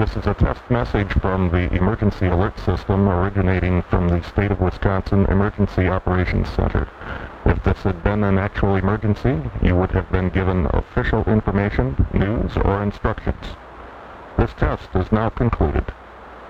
This is a test message from the Emergency Alert System originating from the State of Wisconsin Emergency Operations Center. If this had been an actual emergency, you would have been given official information, news, or instructions. This test is now concluded.